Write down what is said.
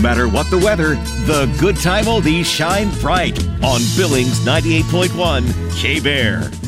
matter what the weather, the good time oldies shine bright on Billings 98.1 K-Bear.